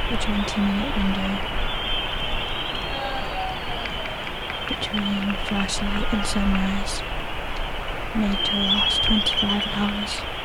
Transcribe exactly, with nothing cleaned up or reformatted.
a twenty minute window between first light and sunrise, made to last twenty-five hours.